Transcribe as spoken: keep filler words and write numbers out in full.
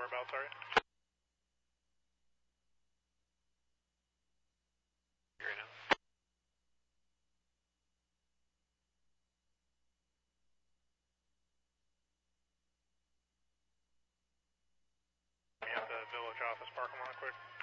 whereabouts are you? Right now. Me at the village office parking lot quick.